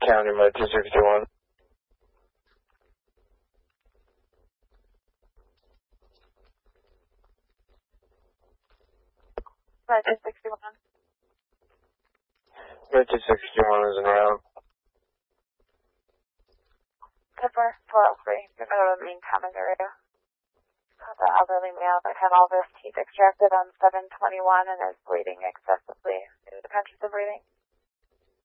County, Med 261. Med 261. Med 261 is en route. Pepper 403. You're going to go to the main common area. Got the elderly male that had all of his teeth extracted on 7/21 and is bleeding excessively. Is the conscious of breathing?